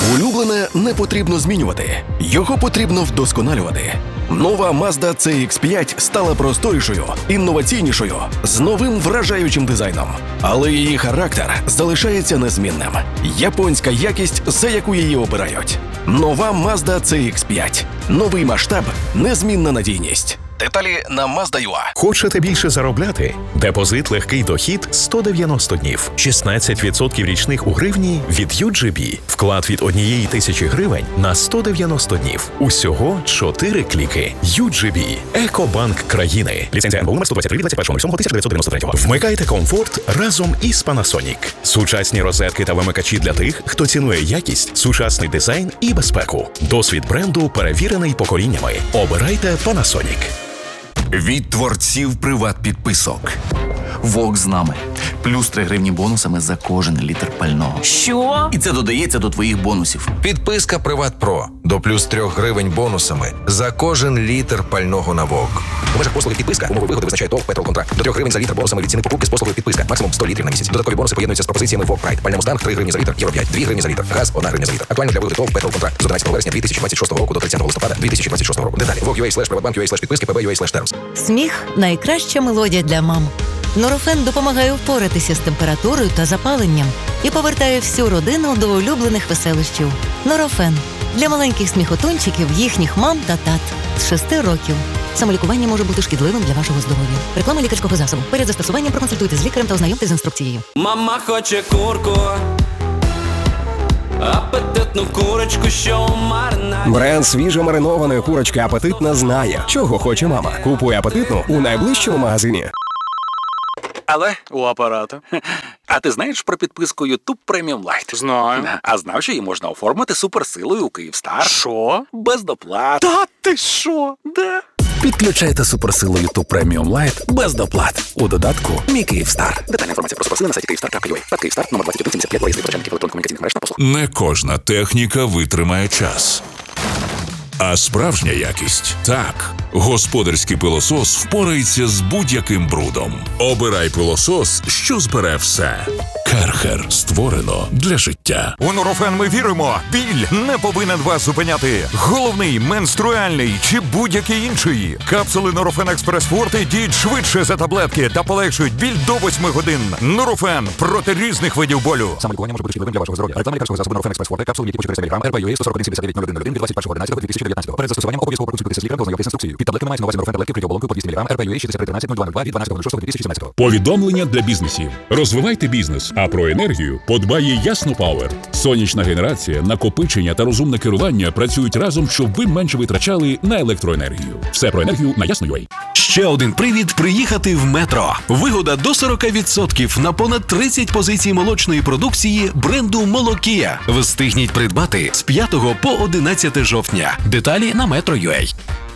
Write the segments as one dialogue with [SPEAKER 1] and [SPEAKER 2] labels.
[SPEAKER 1] Улюблене не потрібно змінювати. Його потрібно вдосконалювати. Нова Mazda CX-5 стала просторішою, інноваційнішою, з новим вражаючим дизайном. Але її характер залишається незмінним. Японська якість, за яку її обирають. Нова Mazda CX-5. Новий масштаб, незмінна надійність. Деталі на Mazda.ua.
[SPEAKER 2] Хочете більше заробляти? Депозит легкий дохід 190 днів. 16% річних у гривні від UGB. Вклад від 1000 гривень на 190 днів. Усього 4 кліки. UGB. Екобанк країни. Ліцензія НБУ номер 123 від 21.07.1993. Вмикайте комфорт разом із Panasonic. Сучасні розетки та вимикачі для тих, хто цінує якість, сучасний дизайн і безпеку. Досвід бренду перевірений поколіннями. Обирайте Panasonic.
[SPEAKER 3] Від творців приват-підписок. Вок з нами. Плюс 3 гривні бонусами за кожен літр пального.
[SPEAKER 4] Що?
[SPEAKER 3] І це додається до твоїх бонусів.
[SPEAKER 5] Підписка «Приват Про» до плюс 3 гривень бонусами за кожен літр пального на ВОК.
[SPEAKER 2] У межах послуги підписка умови вигоди визначає ТОВ «Петролконтракт». До 3 гривень за літр бонусами від ціни покупки з послугою підписка. Максимум 100 літрів на місяць. Додаткові бонуси поєднуються з пропозиціями ВОК Прайд. Пальне Мустанг 3 гривні за літр, Євро 5, 2 гривні за літр, газ 1 гривня за літр. Актуально для вигоди ТОВ «Петролконтракт» з 11 вересня 2026 року до 30 листопада 2026 року. Деталі vok.ua/privatbank.ua/підписки pb.ua/terms.
[SPEAKER 6] Сміх – найкраща мелодія для мам. Нурофен допомагає впоратися з температурою та запаленням і повертає всю родину до улюблених веселищів. Нурофен – для маленьких сміхотунчиків, їхніх мам та тат з 6 років. Самолікування може бути шкідливим для вашого здоров'я. Реклама лікарського засобу. Перед застосуванням проконсультуйте з лікарем та ознайомтесь з інструкцією.
[SPEAKER 7] Мама хоче курку, апетитну курочку, що у маринаді.
[SPEAKER 1] Бренд свіжо маринованої курочки «Апетитна» знає, чого хоче мама. Купуй «Апетитну» у найближчому магазині.
[SPEAKER 8] Але у апарата. А ти знаєш про підписку YouTube Premium Lite?
[SPEAKER 9] Знаю.
[SPEAKER 8] А знав, що її можна оформити суперсилою у Київстар?
[SPEAKER 9] Що?
[SPEAKER 8] Без доплат.
[SPEAKER 9] Та ти що?
[SPEAKER 8] Да.
[SPEAKER 1] Підключайте суперсилу YouTube Premium Lite без доплат у додатку «Мій Київстар».
[SPEAKER 8] Детальна інформація про суперсили на сайті Київстар.ua. Та Київстар, номер 2175, реєстр відповідальників електронно-комунікаційних мереж та послуг.
[SPEAKER 10] Не кожна техніка витримає час. А справжня якість – так. Господарський пилосос впорається з будь-яким брудом. Обирай пилосос, що збере все. Керхер створено для життя.
[SPEAKER 11] У Нурофен ми віримо. Біль не повинен вас зупиняти. Головний, менструальний чи будь-який інший. Капсули Нурофен Експрес Форте діють швидше за таблетки та полегшують біль до 8 годин. Нурофен проти різних видів болю.
[SPEAKER 2] Самолікування може бути шкідливим для вашого здоров'я. Реклама лікарського засобу Нурофен Експрес Форте. Капсули типу 400 мг. РП-ЮА 141-79-01-01 від 21.11.2019. Перед застосуванням обов'язково проконсультуйтеся з лікарем та ознайомтесь з інструкцією. Під таблетками мається на увазі Нурофен таблетки при оболонку по 200 мг. РП-ЮА 6313-0202 від 12.06.2017.
[SPEAKER 10] Повідомлення для бізнесів. Розвивайте бізнес, а про енергію подбає Ясно Пауер. Сонячна генерація, накопичення та розумне керування працюють разом, щоб ви менше витрачали на електроенергію. Все про енергію на Ясно.ua.
[SPEAKER 12] Ще один привід приїхати в Метро. Вигода до 40% на понад 30 позицій молочної продукції бренду «Молокія». Встигніть придбати з 5 по 11 жовтня. Деталі на Metro.ua.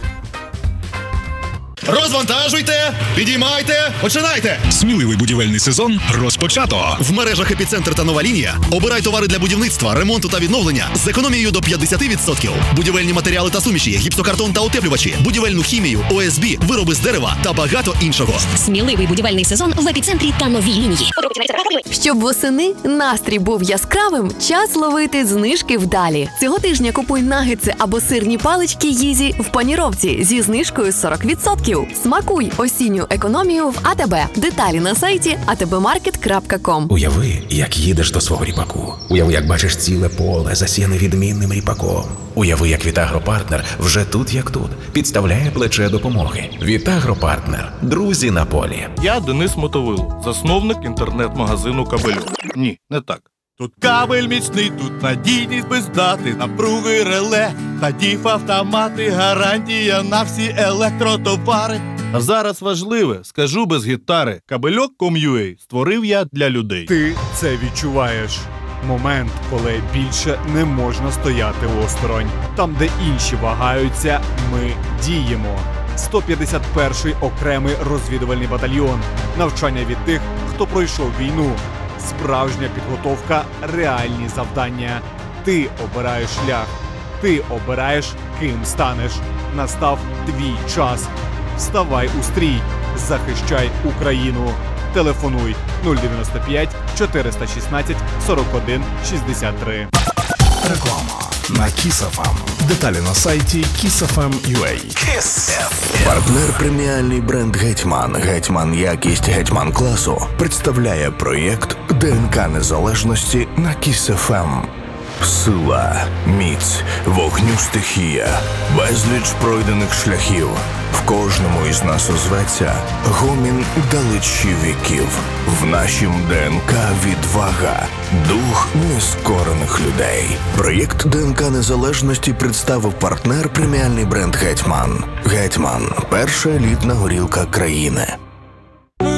[SPEAKER 13] Розвантажуйте, підіймайте, починайте!
[SPEAKER 14] Сміливий будівельний сезон розпочато.
[SPEAKER 13] В мережах «Епіцентр» та «Нова лінія» обирай товари для будівництва, ремонту та відновлення з економією до 50%. Будівельні матеріали та суміші, гіпсокартон та утеплювачі, будівельну хімію, ОСБ, вироби з дерева та багато іншого.
[SPEAKER 15] Сміливий будівельний сезон в «Епіцентрі» та «Новій лінії».
[SPEAKER 16] Щоб восени настрій був яскравим, час ловити знижки вдалі. Цього тижня купуй нагетси або сирні палички «Їзі» в паніровці зі знижкою 40%. Смакуй осінню економію в АТБ. Деталі на сайті atbmarket.com.
[SPEAKER 17] Уяви, як їдеш до свого ріпаку. Уяви, як бачиш ціле поле, засіяне відмінним ріпаком. Уяви, як Вітагропартнер вже тут як тут підставляє плече допомоги. Вітагропартнер. Друзі на полі.
[SPEAKER 18] Я Денис Мотовило, засновник інтернет-магазину «Кабельок». Ні, не так. Тут кабель міцний, тут надійність без дати, напруги реле, та діф-автомати, гарантія на всі електротовари. А зараз важливе, скажу без гітари, Кабельок.com.ua створив я для людей.
[SPEAKER 19] Ти це відчуваєш. Момент, коли більше не можна стояти осторонь. Там, де інші вагаються, ми діємо. 151-й окремий розвідувальний батальйон. Навчання від тих, хто пройшов війну. Справжня підготовка, реальні завдання. Ти обираєш шлях. Ти обираєш, ким станеш. Настав твій час. Вставай у стрій. Захищай Україну. Телефонуй 095 416 41 63.
[SPEAKER 4] Реклама на Kiss FM. Деталі на сайті kissfm.ua.
[SPEAKER 1] Партнер преміальний бренд «Гетьман». «Гетьман якість», «Гетьман класу» представляє проєкт ДНК Незалежності на Kiss FM. Сила, міць, вогню стихія, безліч пройдених шляхів. В кожному із нас озветься гомін далечі віків. В нашім ДНК відвага, дух нескорених людей. Проєкт ДНК Незалежності представив партнер преміальний бренд «Гетьман». «Гетьман» – перша елітна горілка країни.